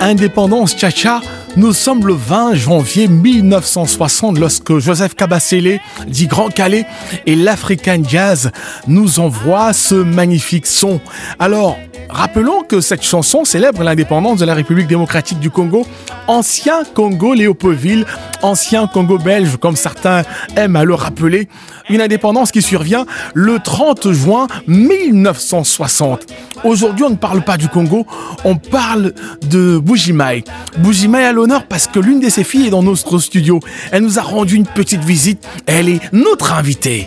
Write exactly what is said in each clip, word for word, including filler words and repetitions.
Indépendance Cha-Cha, nous sommes le vingt janvier mille neuf cent soixante lorsque Joseph Kabasele, dit Grand Calais, et l'African Jazz nous envoient ce magnifique son. Alors, rappelons que cette chanson célèbre l'indépendance de la République démocratique du Congo, ancien Congo Léopoldville, ancien Congo belge, comme certains aiment à le rappeler. Une indépendance qui survient le trente juin mille neuf cent soixante. Aujourd'hui, on ne parle pas du Congo, on parle de Bujimaï. Bujimaï a l'honneur parce que l'une de ses filles est dans notre studio. Elle nous a rendu une petite visite. Elle est notre invitée.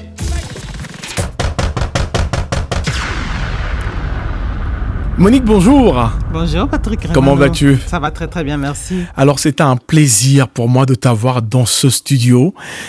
Monique, bonjour. Bonjour Patrick. Comment Raymond. vas-tu? Ça va très très bien, merci. Alors c'est un plaisir pour moi de t'avoir dans ce studio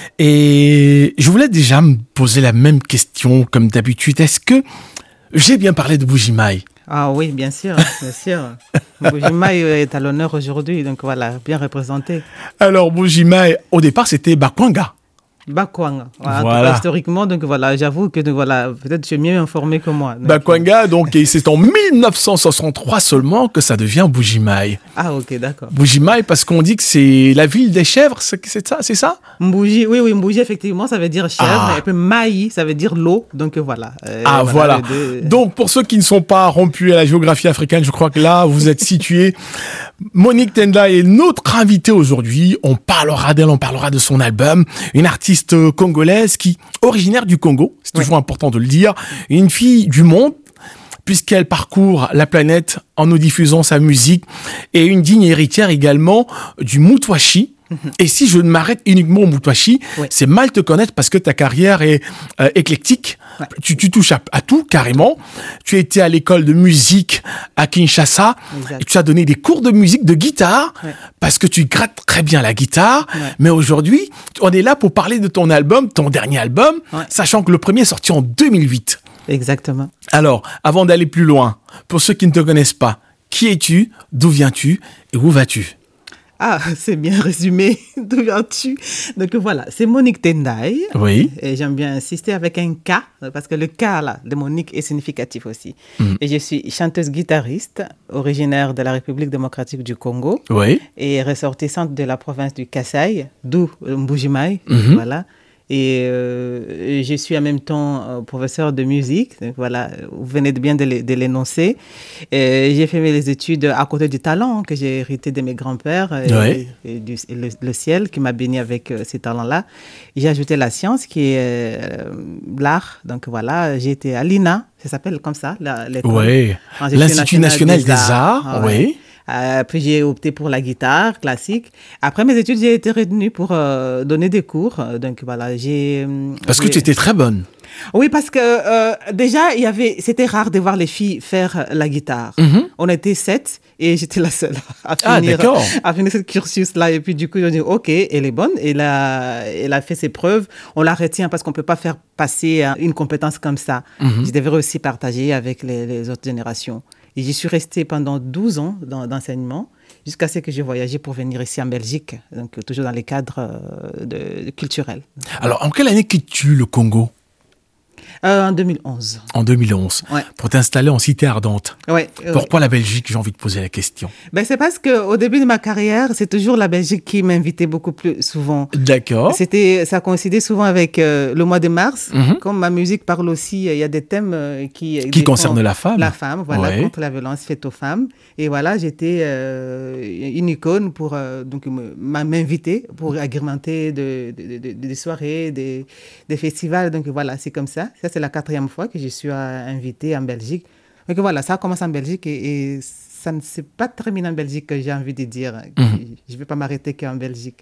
et je voulais déjà me poser la même question comme d'habitude. Est-ce que j'ai bien parlé de Bujimaï? Ah oui, bien sûr, bien sûr. Bujimaï est à l'honneur aujourd'hui, donc voilà, bien représenté. Alors Bujimaï, au départ c'était Bakwanga. Bakwanga. Voilà. Voilà. Cas, historiquement, donc voilà, j'avoue que donc, voilà, peut-être tu es mieux informé que moi. Donc, Bakwanga, donc et c'est en mille neuf cent soixante-trois seulement que ça devient Bujimaï. Ah ok, d'accord. Bujimaï parce qu'on dit que c'est la ville des chèvres, c'est c'est ça, c'est ça? Mbouji, oui, oui, Mbouji, effectivement, ça veut dire chèvre, Ah. et puis Maï, ça veut dire l'eau, donc voilà. Euh, Ah voilà. les deux. Donc pour ceux qui ne sont pas rompus à la géographie africaine, je crois que là vous êtes situés. Monique Tenda est notre invitée aujourd'hui. On parlera d'elle, on parlera de son album. Une artiste congolaise qui, originaire du Congo, c'est toujours Oui. important de le dire, une fille du monde, puisqu'elle parcourt la planète en nous diffusant sa musique, et une digne héritière également du Mutwashi. Et si je m'arrête uniquement au Mutwashi, Oui. c'est mal te connaître parce que ta carrière est euh, éclectique. Ouais. Tu, tu touches à, à tout, carrément. Tu étais à l'école de musique à Kinshasa. Exact. Et tu as donné des cours de musique, de guitare, Ouais. parce que tu grattes très bien la guitare. Ouais. Mais aujourd'hui, on est là pour parler de ton album, ton dernier album, Ouais. sachant que le premier est sorti en deux mille huit. Exactement. Alors, avant d'aller plus loin, pour ceux qui ne te connaissent pas, qui es-tu, d'où viens-tu et où vas-tu? Ah, c'est bien résumé. D'où viens-tu? Donc voilà, c'est Monique Tendai. Oui. Et j'aime bien insister avec un K, parce que le K là, de Monique est significatif aussi. Mm. Et je suis chanteuse-guitariste, originaire de la République démocratique du Congo Oui. et ressortissante de la province du Kasaï, d'où Mbujimaï. Mhm. Voilà. Et euh, je suis en même temps euh, professeur de musique. Donc voilà, vous venez de bien de l'é- de l'énoncer. Et j'ai fait mes études à côté du talent que j'ai hérité de mes grands-pères et, Ouais. et du, et le, le ciel qui m'a béni avec euh, ces talents-là. J'ai ajouté la science qui est euh, l'art. Donc voilà, j'ai été à l'I N A, ça s'appelle comme ça, la- l'école. Oui. Institut L'Institut national des arts. Ah ouais. Oui. Euh, puis j'ai opté pour la guitare classique. Après mes études, j'ai été retenue pour euh, donner des cours. Euh, Donc voilà, j'ai. euh, Parce que j'ai- tu étais très bonne. Oui, parce que euh, déjà, il y avait, c'était rare de voir les filles faire la guitare. Mhm. On était sept et j'étais la seule à Ah, finir, d'accord. à finir ce cursus-là. Et puis du coup, je dit, OK, elle est bonne, elle a, elle a fait ses preuves. On la retient parce qu'on ne peut pas faire passer euh, une compétence comme ça. Mhm. Je devrais aussi partager avec les, les autres générations. Et j'y suis restée pendant douze ans dans- d'enseignement, jusqu'à ce que j'ai voyagé pour venir ici en Belgique, donc toujours dans les cadres euh, de, de culturels. Alors, en quelle année quittes-tu le Congo? Euh, en deux mille onze. En deux mille onze. Ouais. Pour t'installer en cité ardente. Ouais, euh, Pourquoi la Belgique? J'ai envie de poser la question. ben, c'est parce qu'au début de ma carrière, c'est toujours la Belgique qui m'invitait beaucoup plus souvent. D'accord. C'était, ça coïncidait souvent avec euh, le mois de mars. Mhm. Comme ma musique parle aussi, euh, il y a des thèmes euh, qui... Qui défendent concerne la femme. La femme, voilà, Ouais. contre la violence faite aux femmes. Et voilà, j'étais euh, une icône pour euh, donc, me- m'a- m'inviter pour agrémenter de, de- de- de- des soirées, des, des festivals. Donc voilà, c'est comme ça. Ça, c'est la quatrième fois que je suis euh, invitée en Belgique. Donc voilà, ça commence en Belgique et, et ça ne s'est pas terminé en Belgique, j'ai envie de dire. Mhm. Je ne vais pas m'arrêter qu'en Belgique.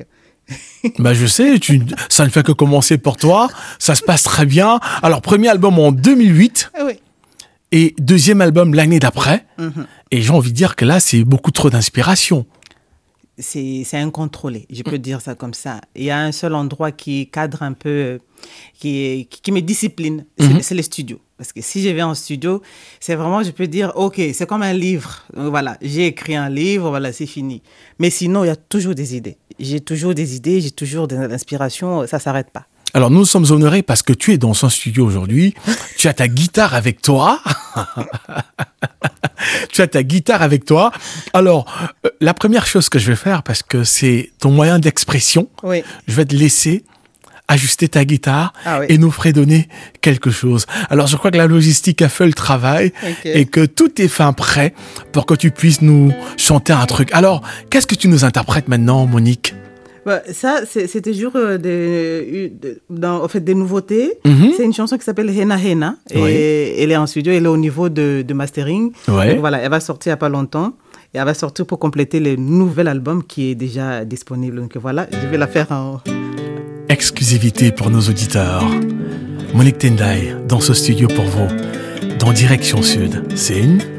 Bah, je sais, tu, ça ne fait que commencer pour toi. Ça se passe très bien. Alors, premier album en deux mille huit Ah oui. et deuxième album l'année d'après. Mhm. Et j'ai envie de dire que là, c'est beaucoup trop d'inspiration. C'est c'est incontrôlé, je peux dire ça comme ça. Il y a un seul endroit qui cadre un peu, euh, qui, qui, qui me discipline, c'est Mhm. c'est le studio. Parce que si je vais en studio, c'est vraiment, je peux dire, OK, c'est comme un livre. Donc, voilà, j'ai écrit un livre, voilà, c'est fini. Mais sinon, il y a toujours des idées. J'ai toujours des idées, j'ai toujours de l'inspiration, ça ne s'arrête pas. Alors, nous sommes honorés parce que tu es dans son studio aujourd'hui. Tu as ta guitare avec toi. Tu as ta guitare avec toi. Alors, euh, la première chose que je vais faire, parce que c'est ton moyen d'expression, Oui. je vais te laisser ajuster ta guitare Ah oui. et nous fredonner quelque chose. Alors, je crois que la logistique a fait le travail Ok. et que tout est fin prêt pour que tu puisses nous chanter un truc. Alors, qu'est-ce que tu nous interprètes maintenant, Monique? Bah, ça, c'est c'est toujours euh, des, de- dans, en fait, des nouveautés. Mhm. C'est une chanson qui s'appelle Hena Hena. Et Oui. elle est en studio, elle est au niveau de, de mastering. Ouais. Donc voilà, elle va sortir il n'y a pas longtemps. Et elle va sortir pour compléter le nouvel album qui est déjà disponible. Donc voilà, je vais la faire en... Exclusivité pour nos auditeurs. Monique Tendai dans ce studio pour vous, dans Direction Sud. C'est une